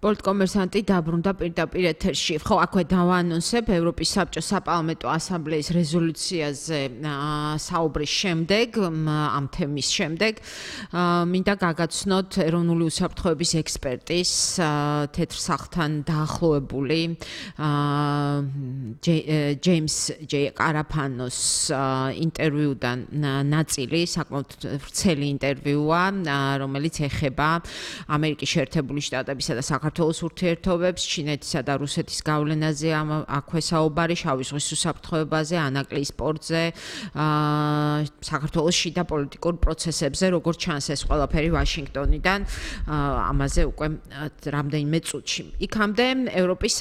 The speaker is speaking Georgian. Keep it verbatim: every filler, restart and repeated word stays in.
პოლიტკომერსანტი დაბრუნდა პირდაპირ ეთერში. ხო, აქვე დავაანონსებ ევროპის საბჭოს საპარლამენტო ასამბლეის რეზოლუციაზე საუბრის შემდეგ, ამ თემის შემდეგ, მინდა გაგაცნოთ ეროვნული უსაფრთხოების ექსპერტის თეთრ სახლთან დაახლოებული ჯეიმს ჯეი კარაფანოს ინტერვიუდან ნაწილი, საკმაოდ ვრცელი ინტერვიუა, რომელიც ეხება ამერიკის შეერთებული შტატებისა და საქართველოს ურთიერთობებს, ჩინეთისა და რუსეთის გავლენაზე აქვე საუბარი, შავი ზღვის უსაფრთხოებაზე, ანაკლიის პორტზე, საქართველოს შიდა პოლიტიკურ პროცესებზე, როგორც ჩანს ეს ყველაფერი ვაშინგტონიდან, ამაზე უკვე რამდენიმე წუთში. იქამდე ევროპის